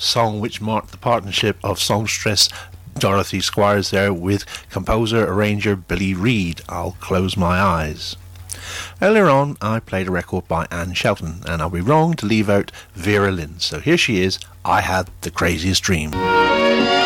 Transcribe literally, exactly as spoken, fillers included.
song which marked the partnership of songstress Dorothy Squires there with composer arranger Billy Reed, I'll Close My Eyes. Earlier on I played a record by Anne Shelton, and I'll be wrong to leave out Vera Lynn, so here she is, I Had the Craziest Dream.